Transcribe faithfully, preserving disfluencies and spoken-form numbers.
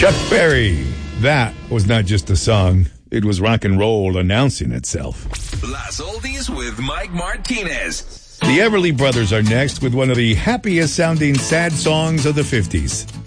Chuck Berry. That was not just a song. It was rock and roll announcing itself. Las Oldies with Mike Martinez. The Everly Brothers are next with one of the happiest sounding sad songs of the fifties.